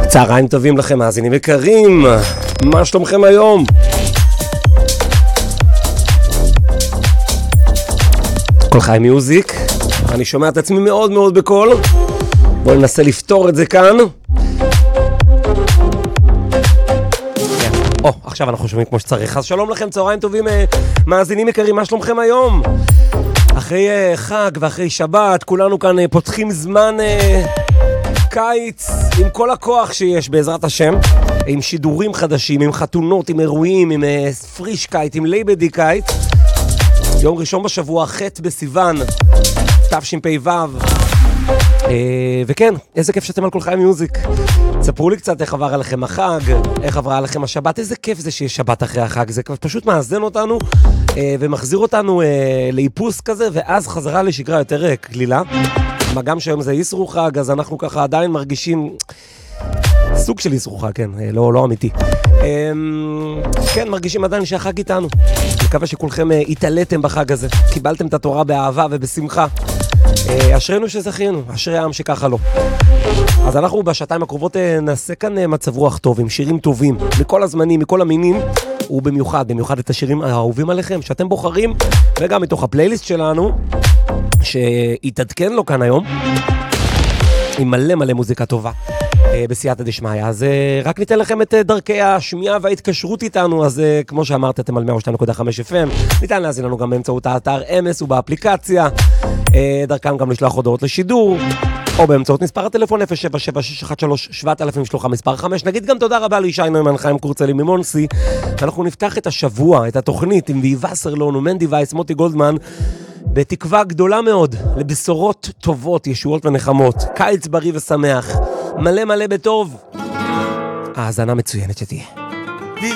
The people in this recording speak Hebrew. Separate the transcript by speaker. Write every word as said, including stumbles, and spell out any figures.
Speaker 1: צהריים טובים לכם, מאזינים יקרים, מה שלומכם היום? כל חי מיוזיק, אני שומע את עצמי מאוד מאוד בקול, בואו ננסה לפתור את זה כאן. או, עכשיו אנחנו שומעים כמו שצריך, אז שלום לכם, צהריים טובים, מאזינים יקרים, מה שלומכם היום? אחרי חג ואחרי שבת, כולנו כאן פותחים זמן קיץ עם כל הכוח שיש בעזרת השם, עם שידורים חדשים, עם חתונות, עם אירועים, עם פריש קיץ, עם לייבדי קיץ. יום ראשון בשבוע, ח' בסיוון, תשפ"ו. וכן, איזה כיף שאתם על כל חי מיוזיק. ספרו לי קצת איך עבר עליכם החג, איך עברה עליכם השבת, איזה כיף זה שיש שבת אחרי החג, זה פשוט מאזן אותנו ומחזיר אותנו לאיפוס כזה, ואז חזרה לשגרה יותר כלילה. מה גם שהיום זה יסרו חג, אז אנחנו ככה עדיין מרגישים סוג של יסרו חג, כן, לא, לא אמיתי. כן, מרגישים עדיין שהחג איתנו. מקווה שכולכם התעליתם בחג הזה, קיבלתם את התורה באהבה ובשמחה. אשרינו שזכינו, אשרי העם שככה לא. אז אנחנו בשעתיים הקרובות נעשה כאן מצב רוח טוב, עם שירים טובים, מכל הזמנים, מכל המינים, ובמיוחד, במיוחד את השירים האהובים עליכם, שאתם בוחרים, וגם מתוך הפלייליסט שלנו, שיתעדכן לו כאן היום, עם מלא מלא מוזיקה טובה, בסייעתא דשמיא. אז רק ניתן לכם את דרכי השמיעה וההתקשרות איתנו, אז כמו שאמרת, אתם על מאה ושתיים נקודה חמש אף אם, ניתן להזין לנו גם באמצעות האתר אמס ובאפליקציה, דרכם גם לשלוח הודעות לשידור, או באמצעות מספר הטלפון אפס שבע שבע שש אחת שלוש שבעת אלפים שלוחה מספר חמש. נגיד גם תודה רבה לישי נוימן, חיים קורצלי ממונסי. אנחנו נפתח את השבוע, את התוכנית, עם ויהי וסרלון ומנדי וייס, מוטי גולדמן, בתקווה גדולה מאוד, לבשורות טובות, ישועות ונחמות, קיץ בריא ושמח, מלא מלא בטוב. האזנה מצוינת שתהיה.